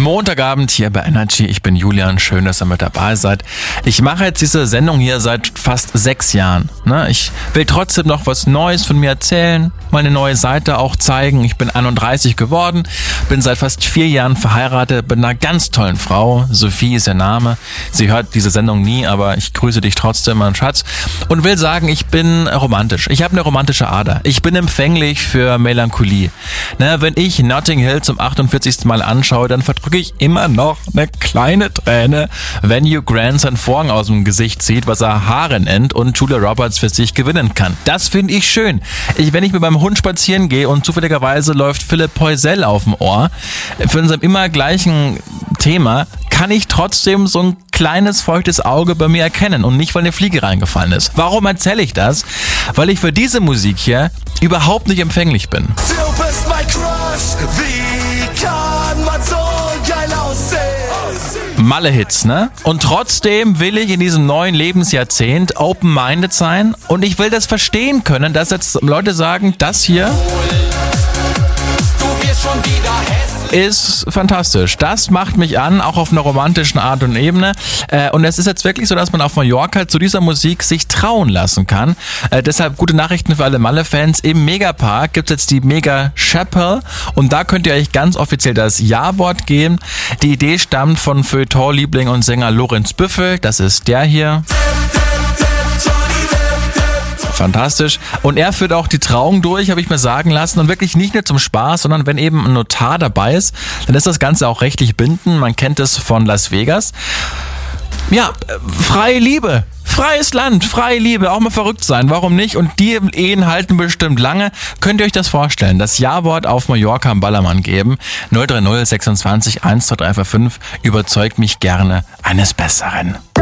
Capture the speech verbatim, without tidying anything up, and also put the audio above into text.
Montagabend hier bei Energy. Ich bin Julian, schön, dass ihr mit dabei seid. Ich mache jetzt diese Sendung hier seit fast sechs Jahren. Ich will trotzdem noch was Neues von mir erzählen, meine neue Seite auch zeigen. Ich bin einunddreißig geworden, bin seit fast vier Jahren verheiratet, bin einer ganz tollen Frau. Sophie ist ihr Name. Sie hört diese Sendung nie, aber ich grüße dich trotzdem, mein Schatz. Und will sagen, ich bin romantisch. Ich habe eine romantische Ader. Ich bin empfänglich für Melancholie. Na, wenn ich Notting Hill zum achtundvierzigsten Mal anschaue, dann verdrücke ich immer noch eine kleine Träne, wenn Hugh Grant seinen Vorhang aus dem Gesicht zieht, was er Haare nennt, und Julia Roberts für sich gewinnen kann. Das finde ich schön. Ich, wenn ich mit meinem Hund spazieren gehe und zufälligerweise läuft Philipp Poisel auf dem Ohr, für unserem immer gleichen Thema, kann ich trotzdem so ein kleines feuchtes Auge bei mir erkennen und nicht, weil eine Fliege reingefallen ist. Warum erzähle ich das? Weil ich für diese Musik hier überhaupt nicht empfänglich bin. Du bist mein Crush, wie kann man so geil aussehen? Malle-Hits, ne? Und trotzdem will ich in diesem neuen Lebensjahrzehnt open-minded sein und ich will das verstehen können, dass jetzt Leute sagen, das hier Du wirst schon wieder hässlich. ist fantastisch. Das macht mich an, auch auf einer romantischen Art und Ebene. Äh, und es ist jetzt wirklich so, dass man auf Mallorca zu dieser Musik sich trauen lassen kann. Äh, deshalb gute Nachrichten für alle Malle-Fans. Im Megapark gibt es jetzt die Mega Chapel und da könnt ihr euch ganz offiziell das Ja-Wort geben. Die Idee stammt von Feuilleton-Liebling und Sänger Lorenz Büffel. Das ist der hier. Fantastisch. Und er führt auch die Trauung durch, habe ich mir sagen lassen. Und wirklich nicht nur zum Spaß, sondern wenn eben ein Notar dabei ist, dann ist das Ganze auch rechtlich bindend. Man kennt es von Las Vegas. Ja, freie Liebe. Freies Land, freie Liebe, auch mal verrückt sein, warum nicht? Und die Ehen halten bestimmt lange. Könnt ihr euch das vorstellen? Das Ja-Wort auf Mallorca am Ballermann geben. null drei null sechsundzwanzig eins zwei drei vier fünf überzeugt mich gerne eines Besseren.